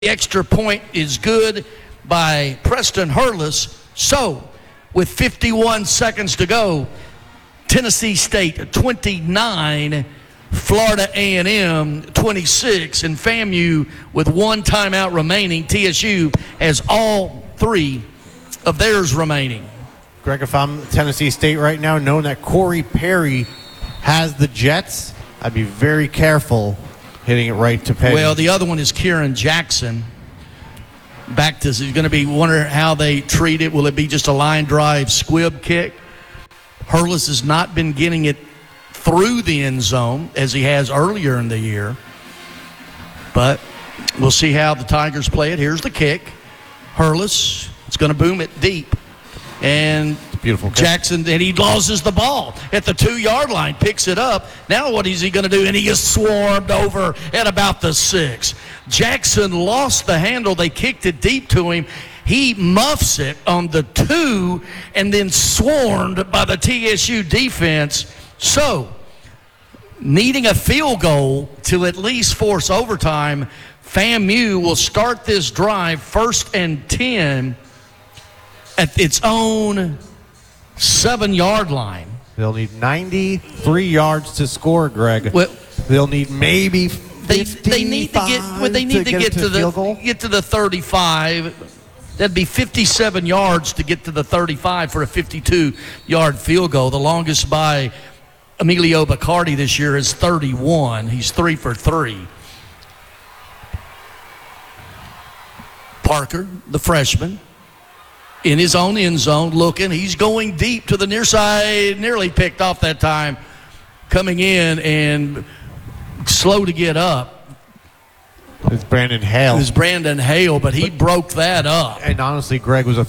The extra point is good by Preston Hurlis. So, with 51 seconds to go, Tennessee State 29, Florida A&M 26, and FAMU with one timeout remaining. TSU has all three of theirs remaining. Greg, if I'm Tennessee State right now, knowing that Corey Perry has the Jets, I'd be very careful hitting it right to Petty. Well, the other one is Kieran Jackson. Back to, he's going to be wondering how they treat it. Will it be just a line drive squib kick? Hurlis has not been getting it through the end zone as he has earlier in the year. But we'll see how the Tigers play it. Here's the kick. Hurlis, it's going to boom it deep. And beautiful kick. Jackson, and he loses the ball at the 2-yard line, picks it up. Now what is he going to do? And he is swarmed over at about the 6. Jackson lost the handle. They kicked it deep to him. He muffs it on the 2 and then swarmed by the TSU defense. So, needing a field goal to at least force overtime, FAMU will start this drive 1st and 10 at its own 7-yard line. They'll need 93 yards to score, Greg. Well, they'll need maybe they need to get to the 35. That'd be 57 yards to get to the 35 for a 52-yard field goal. The longest by Emilio Bacardi this year is 31. He's 3 for 3. Parker, the freshman, in his own end zone, looking. He's going deep to the near side. Nearly picked off that time. Coming in and slow to get up. It's Brandon Hale. It was Brandon Hale, but he broke that up. And honestly, Greg was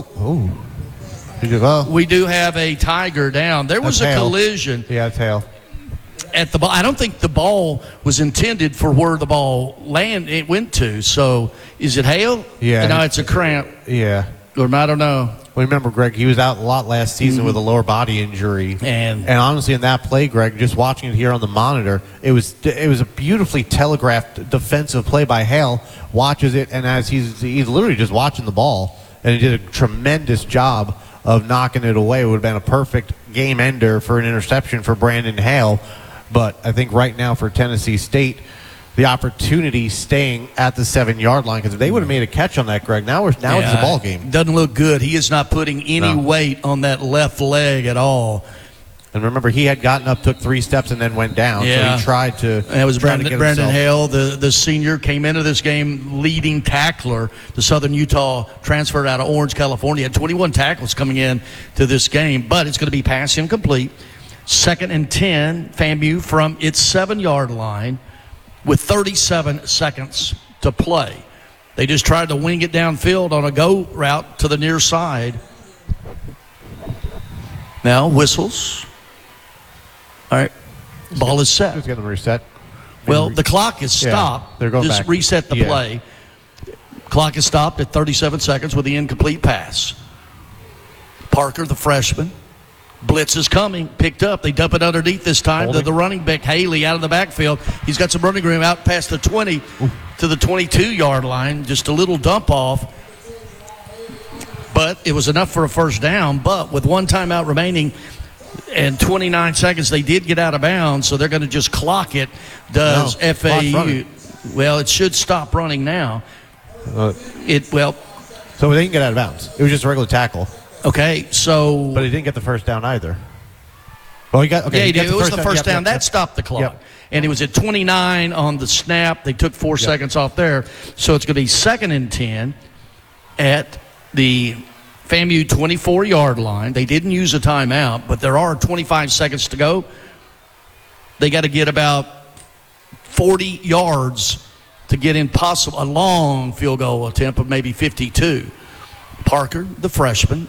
We do have a Tiger down. There was a collision. Yeah, it's Hale. At the ball. I don't think the ball was intended for where the ball it went to. So is it Hale? Yeah. No, it's a cramp. Yeah. Or I don't know. Well, remember, Greg, he was out a lot last season with a lower body injury. And honestly, in that play, Greg, just watching it here on the monitor, it was a beautifully telegraphed defensive play by Hale. Watches it, and as he's literally just watching the ball, and he did a tremendous job of knocking it away. It would have been a perfect game ender for an interception for Brandon Hale. But I think right now for Tennessee State, the opportunity staying at the 7-yard line, because if they would have made a catch on that, Greg, now it's a ball game. Doesn't look good. He is not putting any weight on that left leg at all. And remember, he had gotten up, took 3 steps, and then went down. Yeah. So he tried to. And it was Brandon Hale, the senior, came into this game leading tackler. The Southern Utah transferred out of Orange, California. Had 21 tackles coming in to this game, but it's going to be pass incomplete. 2nd and 10, FAMU from its 7-yard line with 37 seconds to play. They just tried to wing it downfield on a go route to the near side. Now whistles. All right, ball is set. Just get them reset. Well, the clock is stopped. Yeah, they're going just back. Reset the play. Clock is stopped at 37 seconds with the incomplete pass. Parker, the freshman. Blitz is coming, picked up. They dump it underneath this time to the running back, Haley, out of the backfield. He's got some running room out past the 20 to the 22-yard line. Just a little dump off. But it was enough for a first down. But with one timeout remaining and 29 seconds, they did get out of bounds, so they're going to just clock it. Does FAU? Well, it should stop running now. So they didn't get out of bounds. It was just a regular tackle. Okay, so... But he didn't get the first down either. Well, he did. It was the first down. That stopped the clock. Yep. And it was at 29 on the snap. They took 4 seconds off there. So it's going to be 2nd and 10 at the FAMU 24-yard line. They didn't use a timeout, but there are 25 seconds to go. They got to get about 40 yards to get in a long field goal attempt of maybe 52. Parker, the freshman.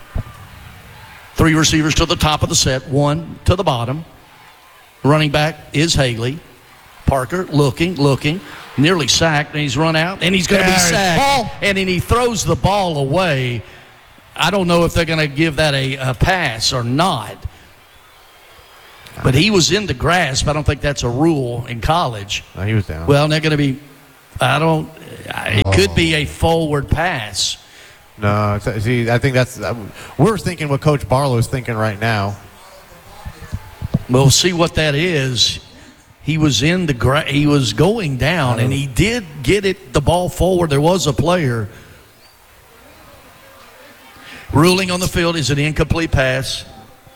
3 receivers to the top of the set, 1 to the bottom. Running back is Haley. Parker looking, nearly sacked, and he's run out, and he's going to be sacked. And then he throws the ball away. I don't know if they're going to give that a pass or not. But he was in the grasp. I don't think that's a rule in college. No, he was down. Well, they're going to be, It could be a forward pass. No, see, I think that's we're thinking what Coach Barlow's thinking right now. We'll see what that is. He was he was going down, and he did get the ball forward. There was a player. Ruling on the field is an incomplete pass.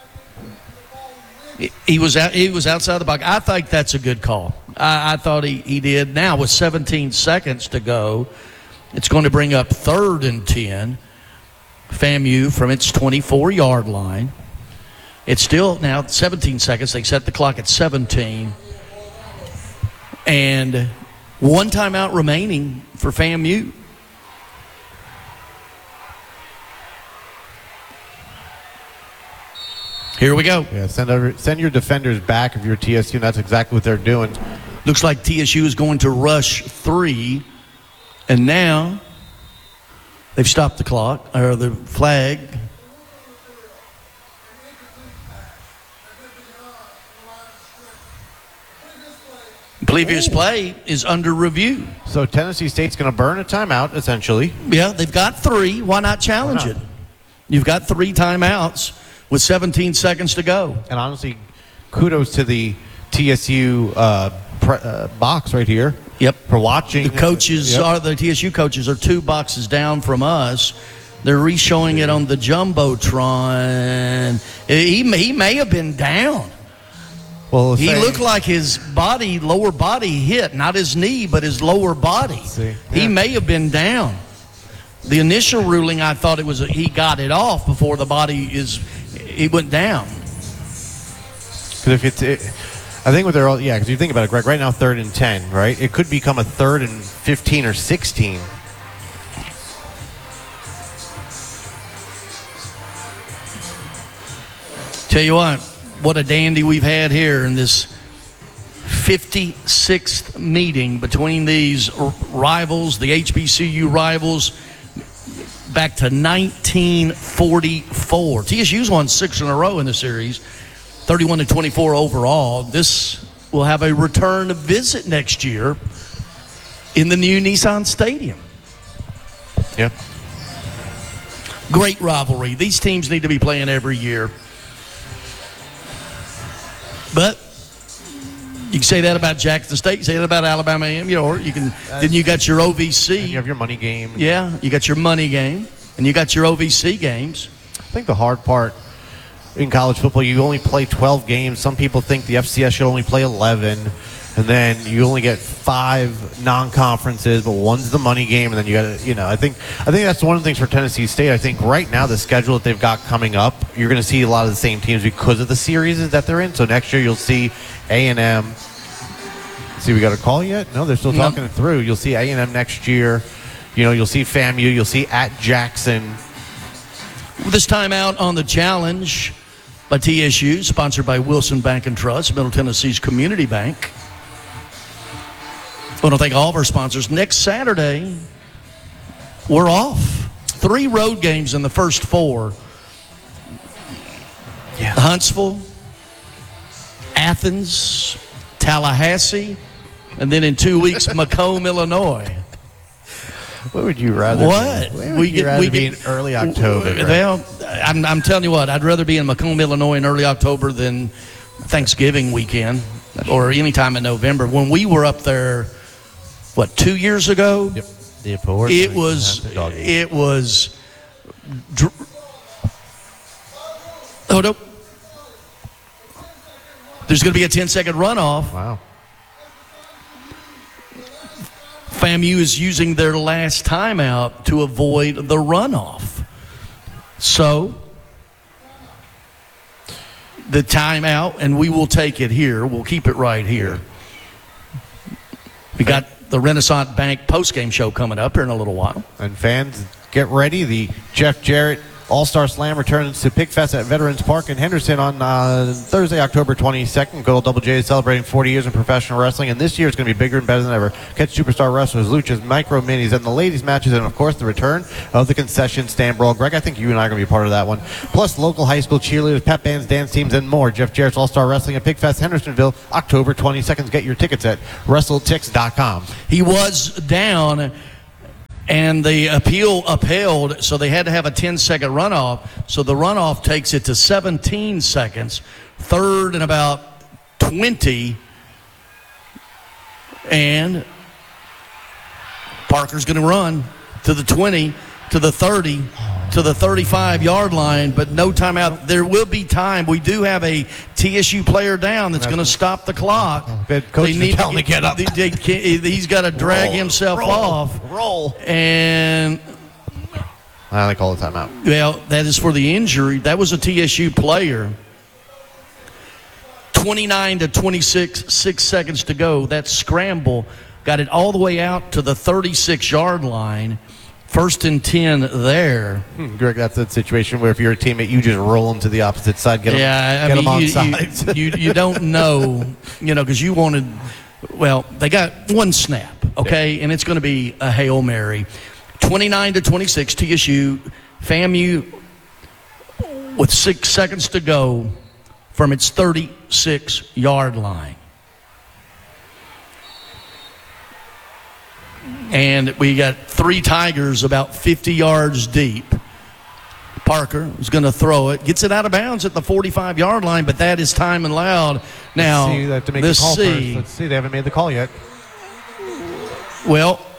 He was outside the box. I think that's a good call. I thought he did. Now with 17 seconds to go, it's going to bring up 3rd and 10. FAMU from its 24-yard line. It's still now 17 seconds. They set the clock at 17. And 1 timeout remaining for FAMU. Here we go. Yeah, send your defenders back if you're TSU, and that's exactly what they're doing. Looks like TSU is going to rush 3. And now they've stopped the clock, or the flag. Previous play is under review. So Tennessee State's going to burn a timeout, essentially. Yeah, they've got 3. Why not challenge it? You've got 3 timeouts with 17 seconds to go. And honestly, kudos to the TSU box right here. Yep. For watching. The coaches the TSU coaches are 2 boxes down from us. They're re-showing it on the Jumbotron. He may have been down. Well, he looked like his lower body hit, not his knee, but his lower body. He may have been down. The initial ruling, I thought it was he got it off before the body he went down. Because if I think what they're all, because you think about it, Greg, right now 3rd and 10, right? It could become a 3rd and 15 or 16. Tell you what a dandy we've had here in this 56th meeting between these rivals, the HBCU rivals, back to 1944. TSU's won 6 in a row in the series, 31-24 overall. This will have a return visit next year in the new Nissan Stadium. Yeah. Great rivalry. These teams need to be playing every year. But you can say that about Jackson State, say that about Alabama A&M, or you can. Then you got your OVC. And you have your money game. Yeah, you got your money game, and you got your OVC games. I think the hard part in college football, you only play 12 games. Some people think the FCS should only play 11, and then you only get 5 non-conferences, but one's the money game, and then you got to, I think that's one of the things for Tennessee State. I think right now the schedule that they've got coming up, you're going to see a lot of the same teams because of the series that they're in. So next year you'll see A&M. See, we got a call yet? No, they're still talking it through. You'll see A&M next year. You'll see FAMU. You'll see at Jackson. This time out on the challenge by TSU, sponsored by Wilson Bank and Trust, Middle Tennessee's community bank. I want to thank all of our sponsors. Next Saturday, we're off. 3 road games in the first 4. Yeah. Huntsville, Athens, Tallahassee, and then in 2 weeks, Macomb, Illinois. What would you rather? What? Would you rather be in early October? Well, I'm telling you what, I'd rather be in Macomb, Illinois in early October than Thanksgiving weekend or any time in November. When we were up there, 2 years ago? Yep. It was. Oh, no. There's going to be a 10-second runoff. Wow. FAMU is using their last timeout to avoid the runoff. So, the timeout, and we will take it here. We'll keep it right here. We got the Renaissance Bank postgame show coming up here in a little while. And fans, get ready. The Jeff Jarrett All-Star Slam returns to Pigfest at Veterans Park in Henderson on Thursday, October 22nd. Good old Double J is celebrating 40 years in professional wrestling, and this year it's going to be bigger and better than ever. Catch superstar wrestlers, luchas, micro minis, and the ladies' matches, and of course the return of the concession stand brawl. Greg, I think you and I are going to be part of that one. Plus local high school cheerleaders, pep bands, dance teams, and more. Jeff Jarrett's All-Star Wrestling at Pigfest, Hendersonville, October 22nd. Get your tickets at WrestleTix.com. He was down And the appeal upheld, so they had to have a 10-second runoff. So the runoff takes it to 17 seconds, third and about 20. And Parker's going to run to the 20, to the 30, to the 35-yard line, but no timeout. There will be time. We do have a TSU player down that's going to stop the clock. Coach need to tell him to get up. He's got to drag himself off. Roll. And they call the timeout. Well, that is for the injury. That was a TSU player. 29-26, 6 seconds to go. That scramble got it all the way out to the 36-yard line. First and 10 there. Greg, that's a situation where if you're a teammate, you just roll them to the opposite side, get them on sides. You don't know, because you wanted, they got one snap, okay, and it's going to be a Hail Mary. 29-26, TSU, FAMU with 6 seconds to go from its 36-yard line. And we got 3 Tigers about 50 yards deep. Parker is going to throw it. Gets it out of bounds at the 45-yard line, but that is time and loud. Now, let's see. They haven't made the call yet. Well,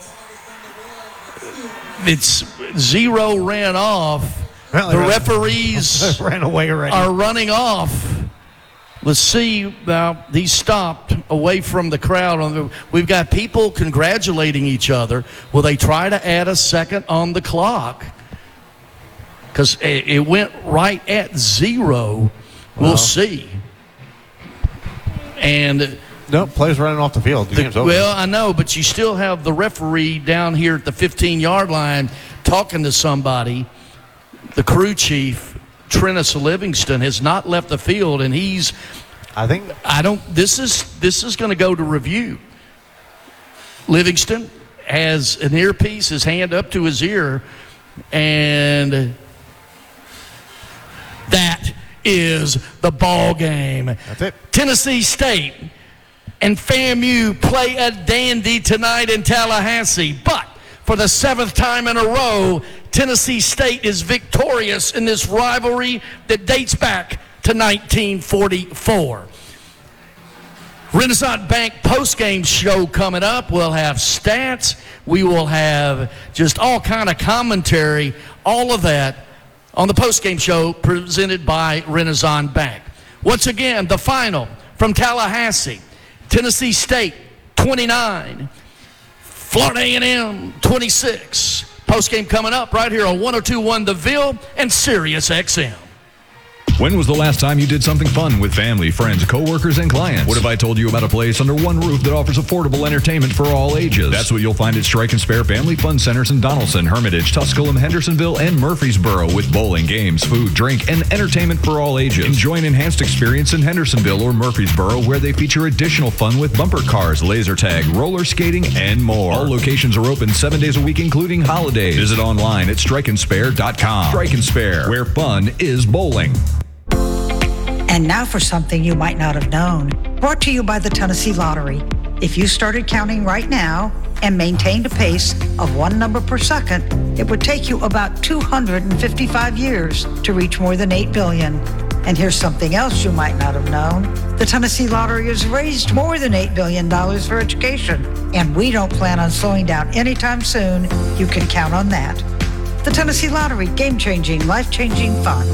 it's 0 ran off. Well, the referees ran away already. Are running off. Let's see. Now, he's stopped away from the crowd. We've got people congratulating each other. Will they try to add a second on the clock? Because it went right at 0. We'll see. And no, players running off the field. The game's over. Well, I know, but you still have the referee down here at the 15-yard line talking to somebody. The crew chief, Trennis Livingston, has not left the field, and this is going to go to review. Livingston has an earpiece, his hand up to his ear, and that is the ball game. That's it. Tennessee State and FAMU play a dandy tonight in Tallahassee, but for the 7th time in a row, Tennessee State is victorious in this rivalry that dates back to 1944. Renaissance Bank postgame show coming up. We'll have stats. We will have just all kind of commentary, all of that on the postgame show presented by Renaissance Bank. Once again, the final from Tallahassee. Tennessee State 29, Florida A&M 26. Postgame coming up right here on 102.1 The Ville and Sirius XM. When was the last time you did something fun with family, friends, coworkers, and clients? What if I told you about a place under one roof that offers affordable entertainment for all ages? That's what you'll find at Strike and Spare Family Fun Centers in Donaldson, Hermitage, Tusculum, Hendersonville, and Murfreesboro with bowling, games, food, drink, and entertainment for all ages. Enjoy an enhanced experience in Hendersonville or Murfreesboro where they feature additional fun with bumper cars, laser tag, roller skating, and more. All locations are open 7 days a week, including holidays. Visit online at strikeandspare.com. Strike and Spare, where fun is bowling. And now for something you might not have known. Brought to you by the Tennessee Lottery. If you started counting right now and maintained a pace of 1 number per second, it would take you about 255 years to reach more than 8 billion. And here's something else you might not have known. The Tennessee Lottery has raised more than $8 billion for education, and we don't plan on slowing down anytime soon. You can count on that. The Tennessee Lottery, game-changing, life-changing fun.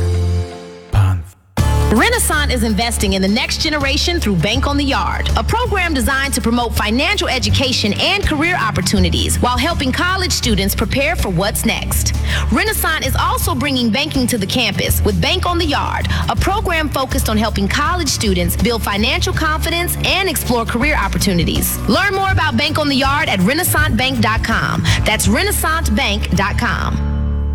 Renaissance is investing in the next generation through Bank on the Yard, a program designed to promote financial education and career opportunities while helping college students prepare for what's next. Renaissance is also bringing banking to the campus with Bank on the Yard, a program focused on helping college students build financial confidence and explore career opportunities. Learn more about Bank on the Yard at renaissancebank.com. That's renaissancebank.com.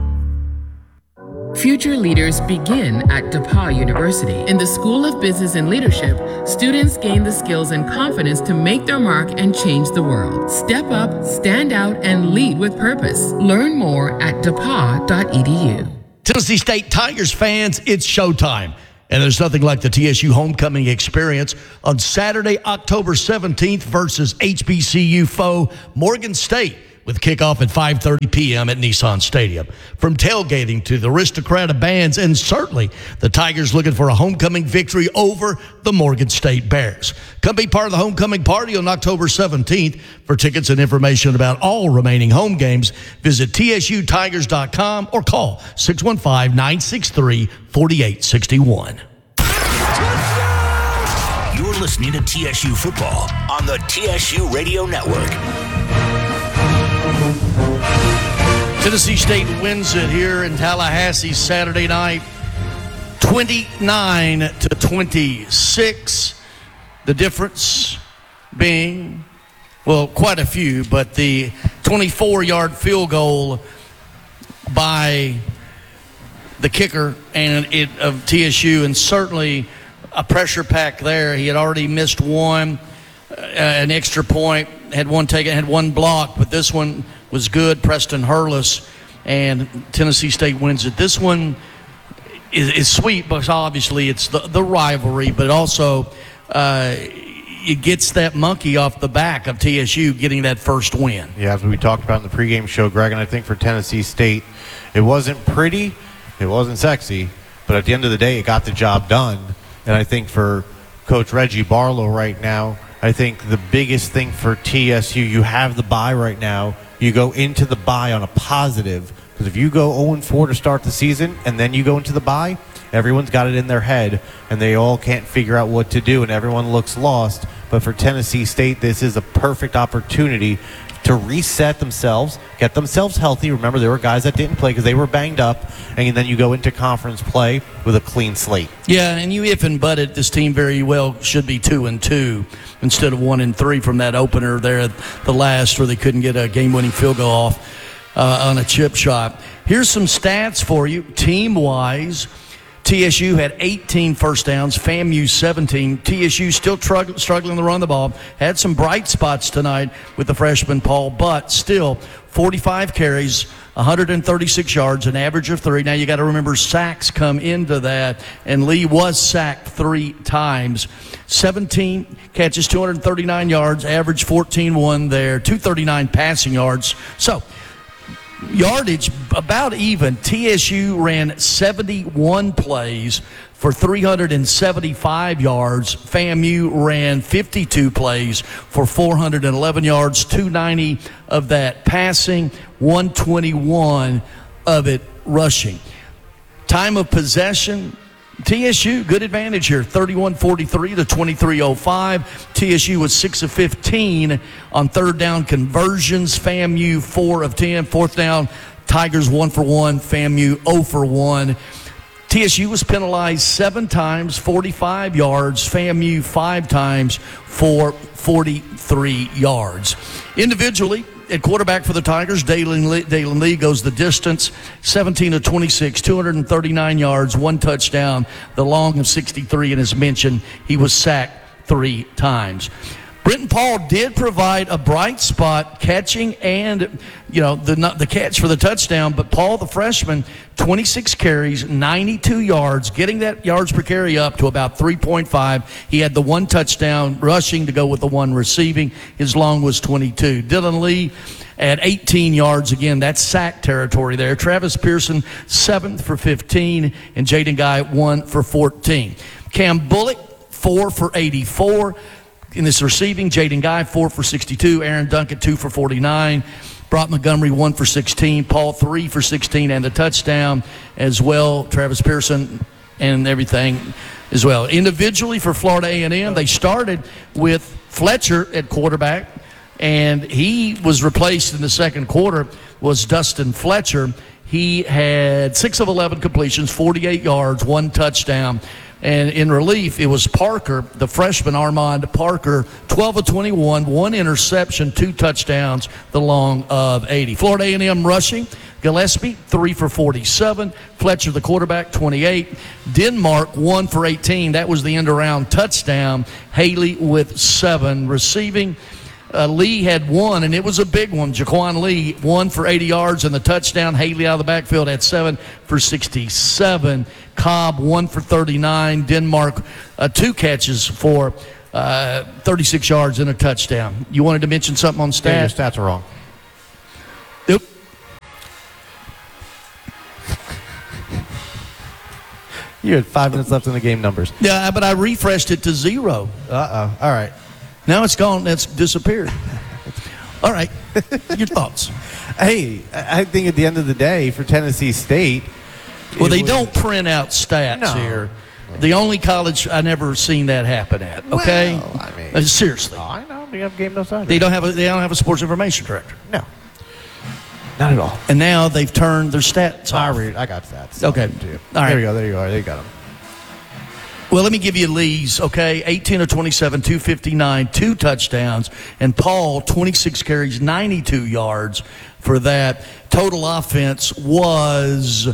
Future leaders begin at DePauw University. In the School of Business and Leadership, students gain the skills and confidence to make their mark and change the world. Step up, stand out, and lead with purpose. Learn more at depaw.edu. Tennessee State Tigers fans, it's showtime. And there's nothing like the TSU homecoming experience on Saturday, October 17th versus HBCU foe Morgan State. with kickoff at 5:30 p.m. at Nissan Stadium. From tailgating to the aristocrat of bands, and certainly the Tigers looking for a homecoming victory over the Morgan State Bears. Come be part of the homecoming party on October 17th. For tickets and information about all remaining home games, visit tsutigers.com or call 615-963-4861. You're listening to TSU Football on the TSU Radio Network. Tennessee State wins it here in Tallahassee Saturday night, 29-26. The difference being, well, quite a few, but the 24-yard field goal by the kicker of TSU, and certainly a pressure pack there. He had already missed one, an extra point, had one taken, had one blocked, but this one was good. Preston Hurlis, and Tennessee State wins it. This one is sweet, but obviously it's the rivalry, but also it gets that monkey off the back of TSU getting that first win. Yeah, as we talked about in the pregame show, Greg, and I think for Tennessee State, it wasn't pretty, it wasn't sexy, but at the end of the day, it got the job done. And I think for Coach Reggie Barlow right now, I think the biggest thing for TSU, you have the bye right now. You go into the bye on a positive, because if you go 0-4 to start the season and then you go into the bye, everyone's got it in their head and they all can't figure out what to do and everyone looks lost. But for Tennessee State, this is a perfect opportunity to reset themselves, get themselves healthy. Remember, there were guys that didn't play because they were banged up, and then you go into conference play with a clean slate. Yeah, and you if and butted this team very well should be 2-2 instead of 1-3 from that opener there at the last where they couldn't get a game-winning field goal off on a chip shot. Here's some stats for you, team-wise. TSU had 18 first downs, FAMU 17. TSU still struggling to run the ball. Had some bright spots tonight with the freshman Paul, but still 45 carries, 136 yards, an average of 3. Now you got to remember sacks come into that, and Lee was sacked 3 times. 17 catches, 239 yards, average 14-1 there, 239 passing yards. So yardage about even. TSU ran 71 plays for 375 yards. FAMU ran 52 plays for 411 yards, 290 of that passing, 121 of it rushing. Time of possession, TSU, good advantage here, 31-43 to 23-05. TSU was 6 of 15 on third down conversions. FAMU 4 of 10. Fourth down, Tigers 1 for 1. FAMU 0 for 1. TSU was penalized 7 times, 45 yards. FAMU 5 times for 43 yards. Individually, at quarterback for the Tigers, Dalen Lee goes the distance, 17 of 26, 239 yards, 1 touchdown, the long of 63, and as mentioned, he was sacked 3 times. Brenton Paul did provide a bright spot catching and, the catch for the touchdown, but Paul, the freshman, 26 carries, 92 yards, getting that yards per carry up to about 3.5. He had the 1 touchdown rushing to go with the 1 receiving. His long was 22. Dylan Lee at 18 yards. Again, that's sack territory there. Travis Pearson, 7 for 15, and Jaden Guy, 1 for 14. Cam Bullock, 4 for 84. In this receiving, Jaden Guy, 4 for 62. Aaron Dunkett, 2 for 49. Brock Montgomery, 1 for 16. Paul, 3 for 16, and a touchdown as well. Travis Pearson and everything as well. Individually for Florida A&M, they started with Fletcher at quarterback, and he was replaced in the second quarter, was Dustin Fletcher. He had 6 of 11 completions, 48 yards, 1 touchdown. And in relief, it was Parker, the freshman Armand Parker, 12 of 21, 1 interception, 2 touchdowns, the long of 80. Florida A&M rushing, Gillespie, 3 for 47. Fletcher, the quarterback, 28. Denmark, 1 for 18. That was the end-around touchdown. Haley with 7. Receiving, Lee had 1, and it was a big one. Jaquan Lee, 1 for 80 yards and the touchdown. Haley out of the backfield had 7 for 67. Cobb, 1 for 39. Denmark, 2 catches for 36 yards and a touchdown. You wanted to mention something on stats? Yeah, your stats are wrong. You had 5 minutes left in the game numbers. Yeah, but I refreshed it to 0. All right. Now it's gone. It's disappeared. All right. Your thoughts? Hey, I think at the end of the day, for Tennessee State... Well, they don't print out stats here. The only college I never seen that happen at. Okay, well, I mean, seriously. I know they have Game No Saturday. They don't have a sports information director. No, not at all. And now they've turned their stats off. I got stats. Okay. All right. There you go. There you are. They got them. Well, let me give you Lee's, okay? 18 of 27, 259, 2 touchdowns. And Paul, 26 carries, 92 yards for that. Total offense was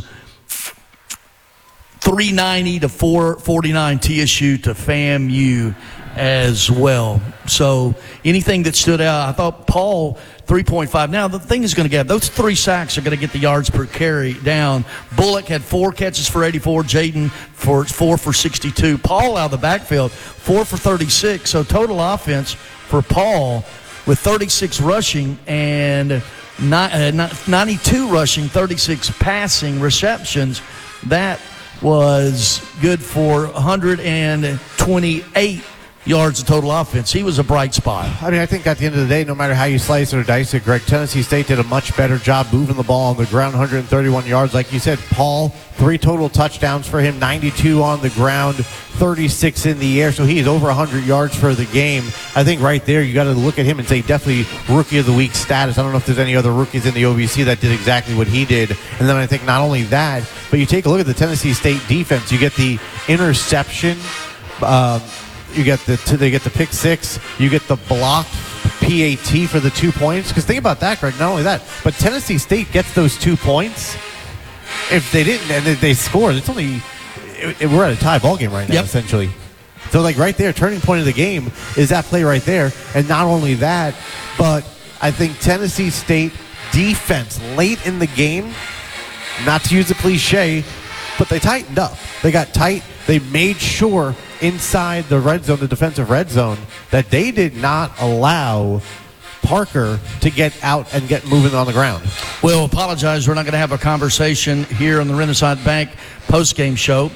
390 to 449 TSU to FAMU as well. So anything that stood out, I thought Paul, 3.5. Now, the thing is going to get, those 3 sacks are going to get the yards per carry down. Bullock had 4 catches for 84. Jaden for 4 for 62. Paul out of the backfield, 4 for 36. So total offense for Paul with 36 rushing and 92 rushing, 36 passing receptions. That was good for 128 yards of total offense. He was a bright spot. I mean, I think at the end of the day, no matter how you slice it or dice it, Greg, Tennessee State did a much better job moving the ball on the ground, 131 yards. Like you said, Paul, 3 total touchdowns for him, 92 on the ground, 36 in the air. So he is over 100 yards for the game. I think right there, you got to look at him and say definitely Rookie of the Week status. I don't know if there's any other rookies in the OVC that did exactly what he did. And then I think not only that, but you take a look at the Tennessee State defense. You get the interception. They get the pick 6. You get the blocked PAT for the 2 points. Because think about that, Greg. Not only that, but Tennessee State gets those 2 points. If they didn't and they scored, we're at a tie ball game right now, essentially. So like right there, turning point of the game is that play right there. And not only that, but I think Tennessee State defense late in the game, not to use a cliche, but they tightened up. They got tight. They made sure inside the red zone, the defensive red zone, that they did not allow Parker to get out and get moving on the ground. We'll apologize. We're not going to have a conversation here on the Renaissance Bank post-game show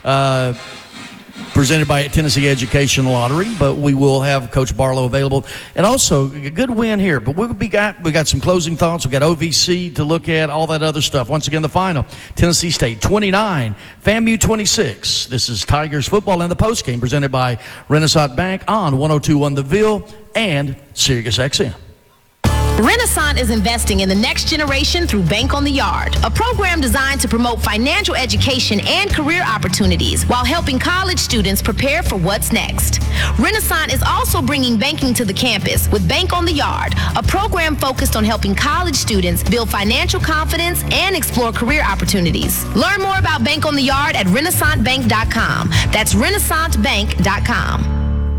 presented by Tennessee Education Lottery, but we will have Coach Barlow available. And also, a good win here. But we got some closing thoughts. We got OVC to look at, all that other stuff. Once again, the final, Tennessee State 29, FAMU 26. This is Tigers football in the postgame presented by Renaissance Bank on 102.1 The Ville and Sirius XM. Renaissance is investing in the next generation through Bank on the Yard, a program designed to promote financial education and career opportunities while helping college students prepare for what's next. Renaissance is also bringing banking to the campus with Bank on the Yard, a program focused on helping college students build financial confidence and explore career opportunities. Learn more about Bank on the Yard at renaissancebank.com. That's renaissancebank.com.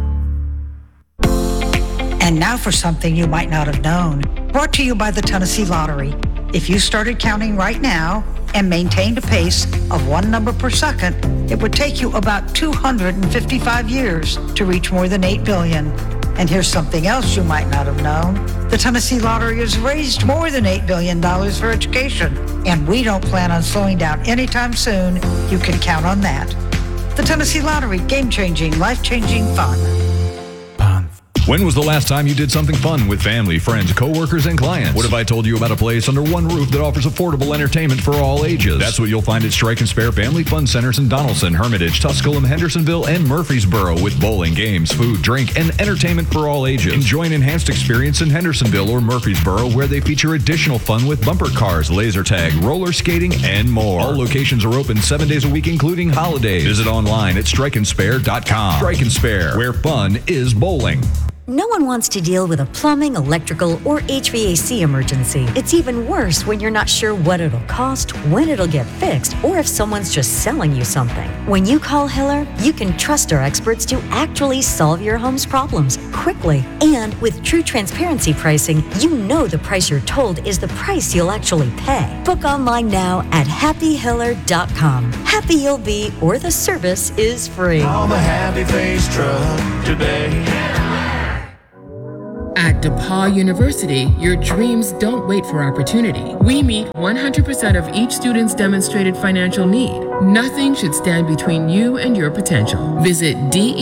And now for something you might not have known. Brought to you by the Tennessee Lottery. If you started counting right now and maintained a pace of 1 number per second, it would take you about 255 years to reach more than 8 billion. And here's something else you might not have known. The Tennessee Lottery has raised more than $8 billion for education, and we don't plan on slowing down anytime soon. You can count on that. The Tennessee Lottery, game-changing, life-changing fun. When was the last time you did something fun with family, friends, coworkers, and clients? What if I told you about a place under one roof that offers affordable entertainment for all ages? That's what you'll find at Strike and Spare Family Fun Centers in Donaldson, Hermitage, Tusculum, Hendersonville, and Murfreesboro with bowling, games, food, drink, and entertainment for all ages. Enjoy an enhanced experience in Hendersonville or Murfreesboro where they feature additional fun with bumper cars, laser tag, roller skating, and more. All locations are open 7 days a week, including holidays. Visit online at strikeandspare.com. Strike and Spare, where fun is bowling. No one wants to deal with a plumbing, electrical, or HVAC emergency. It's even worse when you're not sure what it'll cost, when it'll get fixed, or if someone's just selling you something. When you call Hiller, you can trust our experts to actually solve your home's problems quickly. And with true transparency pricing, you know the price you're told is the price you'll actually pay. Book online now at happyhiller.com. Happy you'll be, or the service is free. Call the Happy Face Truck today. At DePaul University, your dreams don't wait for opportunity. We meet 100% of each student's demonstrated financial need. Nothing should stand between you and your potential. Visit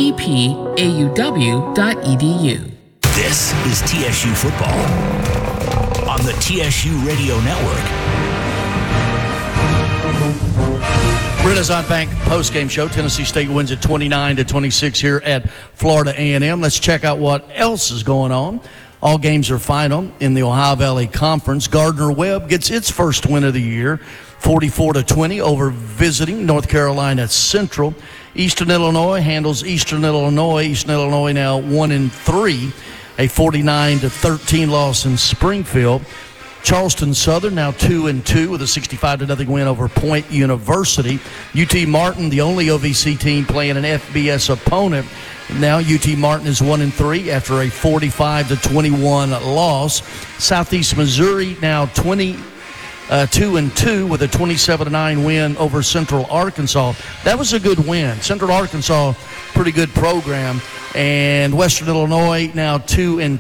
depauw.edu. This is TSU Football on the TSU Radio Network. Renaissance Bank postgame show. Tennessee State wins at 29-26 here at Florida A&M. Let's check out what else is going on. All games are final in the Ohio Valley Conference. Gardner-Webb gets its first win of the year, 44-20 over visiting North Carolina Central. Eastern Illinois handles Eastern Illinois. Eastern Illinois now 1-3, a 49-13 loss in Springfield. Charleston Southern now 2-2 with a 65-0 win over Point University. UT Martin, the only OVC team playing an FBS opponent. Now UT Martin is 1-3 after a 45-21 loss. Southeast Missouri now 2-2 with a 27-9 win over Central Arkansas. That was a good win. Central Arkansas, pretty good program. And Western Illinois now 2-2,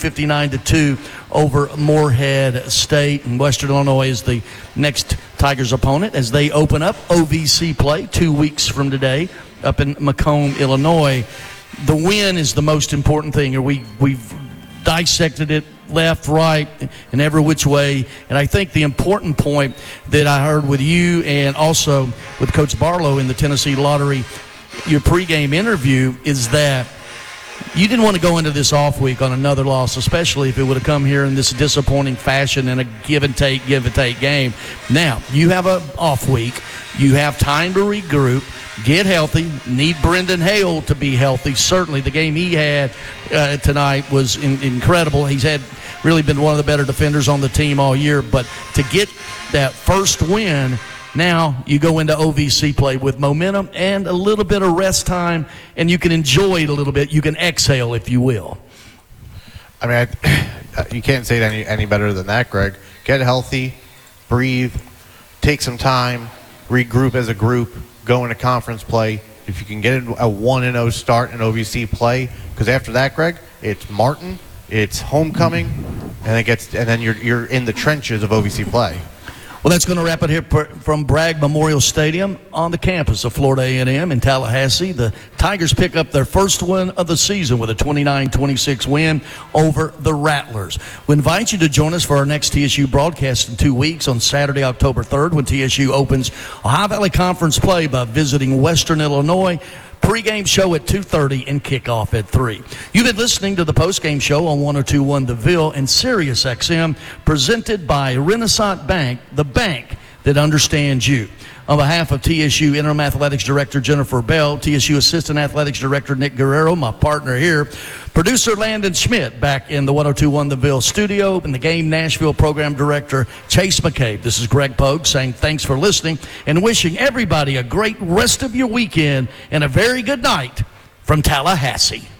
59-2 over Morehead State. And Western Illinois is the next Tigers opponent as they open up OVC play 2 weeks from today up in Macomb, Illinois. The win is the most important thing. We've dissected it left, right, and every which way. And I think the important point that I heard with you and also with Coach Barlow in the Tennessee Lottery, your pregame interview, is that you didn't want to go into this off week on another loss, especially if it would have come here in this disappointing fashion in a give and take game. Now, you have an off week. You have time to regroup, get healthy, need Brendan Hale to be healthy. Certainly the game he had tonight was incredible. He's really been one of the better defenders on the team all year. But to get that first win, now you go into OVC play with momentum and a little bit of rest time, and you can enjoy it a little bit. You can exhale, if you will. I mean, you can't say it any better than that, Greg. Get healthy, breathe, take some time, regroup as a group, go into conference play. If you can get a 1-0 start in OVC play, because after that, Greg, it's Martin, it's homecoming, and then you're in the trenches of OVC play. Well, that's going to wrap it here from Bragg Memorial Stadium on the campus of Florida A&M in Tallahassee. The Tigers pick up their first win of the season with a 29-26 win over the Rattlers. We invite you to join us for our next TSU broadcast in 2 weeks on Saturday, October 3rd, when TSU opens Ohio Valley Conference play by visiting Western Illinois. Pre-game show at 2:30 and kickoff at 3. You've been listening to the post-game show on 102.1 The Ville and Sirius XM, presented by Renaissance Bank, the bank that understands you. On behalf of TSU Interim Athletics Director Jennifer Bell, TSU Assistant Athletics Director Nick Guerrero, my partner here, producer Landon Schmidt back in the 102.1 The Ville studio, and the Game Nashville Program Director Chase McCabe. This is Greg Pogue saying thanks for listening and wishing everybody a great rest of your weekend and a very good night from Tallahassee.